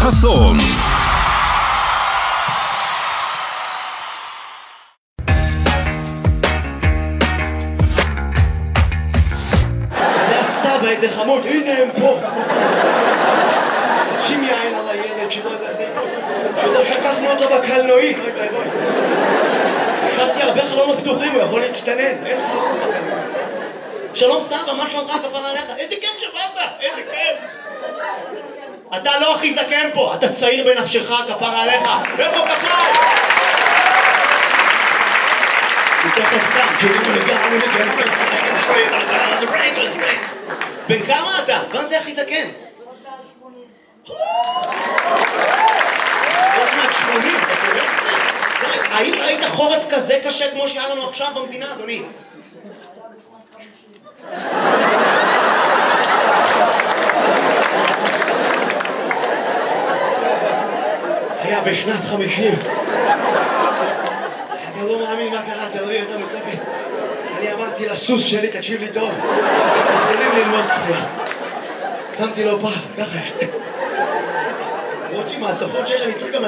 חסון. זה הסבא, איזה חמוד, הנה הם פה. שים יין על הילד שלא שקחנו אותו בקלנועית. השארתי הרבה חלונות פתוחים, הוא יכול להצטנן. אין חלונות בקלנועית. שלום סבא, מה שלומך? כפרה עליך? איזה כיף שבאת, איזה כיף. אתה לא הכי זקן פה, אתה צעיר בנפשך, כפרה עליך. איפה כפרה? הוא תכף קם, בן כמה אתה? כאן זה הכי זקן. עוד מעט 80, אתה קורא? האם ראית חורף כזה קשה כמו שהיה לנו עכשיו במדינה, אדוני? היה בשנת 50. אתה לא מאמין מה קרה, אתה לא יהיה יותר מצפת. אני אמרתי לסוס שלי, תקשיב לי טוב, יכולים ללמוד שחייה. שמתי לו פעם, ככה. רוצים מהצפות שיש, אני צריך גם